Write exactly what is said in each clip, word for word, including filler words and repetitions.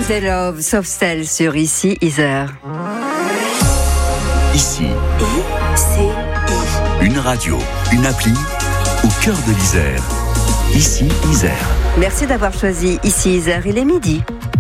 They Love, Soft Cell sur Ici Isère. Ici, I C I. une radio, une appli au cœur de l'Isère. Ici Isère. Merci d'avoir choisi Ici Isère, il est midi.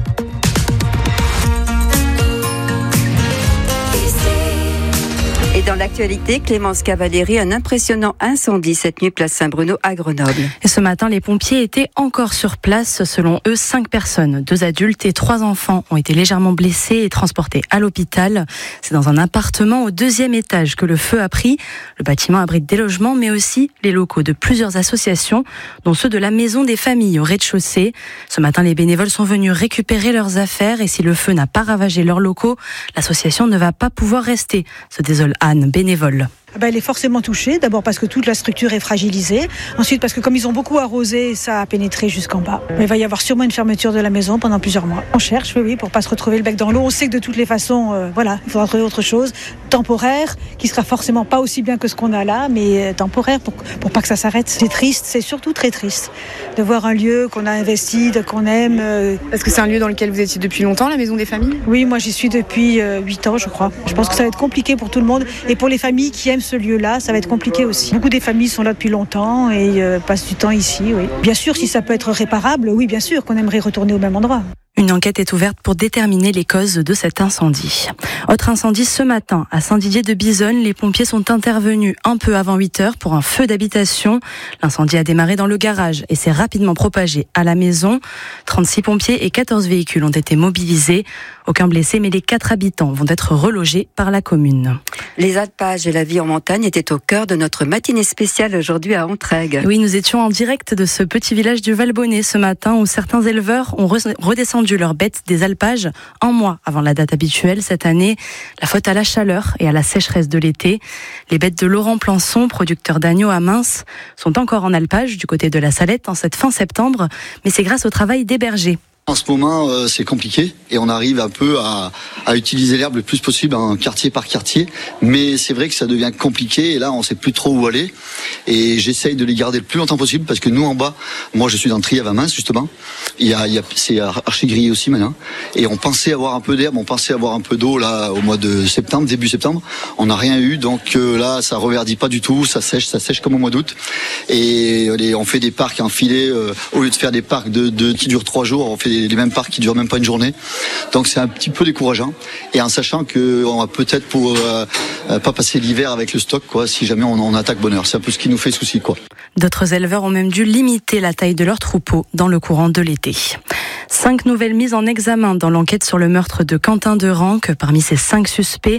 Et dans l'actualité, Clémence Cavalieri, un impressionnant incendie cette nuit place Saint-Bruno à Grenoble. Et ce matin, les pompiers étaient encore sur place. Selon eux, cinq personnes, deux adultes et trois enfants ont été légèrement blessés et transportés à l'hôpital. C'est dans un appartement au deuxième étage que le feu a pris. Le bâtiment abrite des logements, mais aussi les locaux de plusieurs associations, dont ceux de la Maison des Familles au rez-de-chaussée. Ce matin, les bénévoles sont venus récupérer leurs affaires et si le feu n'a pas ravagé leurs locaux, l'association ne va pas pouvoir rester, se désole Anne, bénévole. Ben, elle est forcément touchée, d'abord parce que toute la structure est fragilisée, ensuite parce que comme ils ont beaucoup arrosé, ça a pénétré jusqu'en bas. Mais il va y avoir sûrement une fermeture de la maison pendant plusieurs mois. On cherche, oui, oui, pour pas se retrouver le bec dans l'eau. On sait que de toutes les façons, euh, voilà, il faudra trouver autre chose, temporaire, qui sera forcément pas aussi bien que ce qu'on a là, mais euh, temporaire pour, pour pas que ça s'arrête. C'est triste, c'est surtout très triste de voir un lieu qu'on a investi, de, qu'on aime. Euh... Est-ce que c'est un lieu dans lequel vous étiez depuis longtemps, la Maison des Familles ? Oui, moi j'y suis depuis euh, huit ans, je crois. Je pense que ça va être compliqué pour tout le monde et pour les familles qui aiment ce lieu-là, ça va être compliqué aussi. Beaucoup des familles sont là depuis longtemps et euh, passent du temps ici, oui. Bien sûr, si ça peut être réparable, oui, bien sûr qu'on aimerait retourner au même endroit. Une enquête est ouverte pour déterminer les causes de cet incendie. Autre incendie ce matin à Saint-Didier-de-Bisonne. Les pompiers sont intervenus un peu avant huit heures pour un feu d'habitation. L'incendie a démarré dans le garage et s'est rapidement propagé à la maison. trente-six pompiers et quatorze véhicules ont été mobilisés. Aucun blessé, mais les quatre habitants vont être relogés par la commune. Les alpages et la vie en montagne étaient au cœur de notre matinée spéciale aujourd'hui à Entraigues. Oui, nous étions en direct de ce petit village du Valbonnet ce matin où certains éleveurs ont redescendu leurs bêtes des alpages un mois avant la date habituelle cette année. La faute à la chaleur et à la sécheresse de l'été. Les bêtes de Laurent Plançon, producteur d'agneaux à Mince, sont encore en alpage du côté de la Salette en cette fin septembre, mais c'est grâce au travail des bergers. En ce moment, euh, c'est compliqué et on arrive un peu à, à utiliser l'herbe le plus possible, hein, quartier par quartier. Mais c'est vrai que ça devient compliqué et là, on sait plus trop où aller. Et j'essaye de les garder le plus longtemps possible parce que nous, en bas, moi, je suis dans le Trièves à Mince, justement. Il y a, il y a, c'est archi grillé aussi maintenant. Et on pensait avoir un peu d'herbe, on pensait avoir un peu d'eau là au mois de septembre, début septembre. On n'a rien eu, donc euh, là, ça reverdit pas du tout. Ça sèche, ça sèche comme au mois d'août. Et les, on fait des parcs enfilés euh, au lieu de faire des parcs de, de qui durent trois jours, on fait des les mêmes parcs qui durent même pas une journée. Donc c'est un petit peu décourageant. Et en sachant qu'on va peut-être pour euh, pas passer l'hiver avec le stock, quoi, si jamais on, on attaque bonheur. C'est un peu ce qui nous fait souci, quoi. D'autres éleveurs ont même dû limiter la taille de leurs troupeaux dans le courant de l'été. Cinq nouvelles mises en examen dans l'enquête sur le meurtre de Quentin Derenque. Parmi ces cinq suspects,